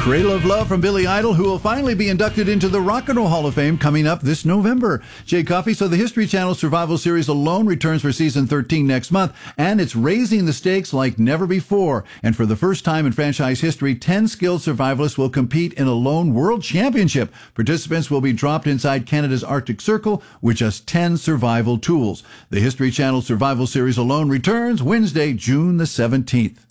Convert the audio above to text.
Cradle of Love from Billy Idol, who will finally be inducted into the Rock and Roll Hall of Fame coming up this November. Jay Coffey, so the History Channel Survival Series Alone returns for season 13 next month, and it's raising the stakes like never before. And for the first time in franchise history, 10 skilled survivalists will compete in a lone world championship. Participants will be dropped inside Canada's Arctic Circle with just 10 survival tools. The History Channel Survival Series Alone returns Wednesday, June the 17th.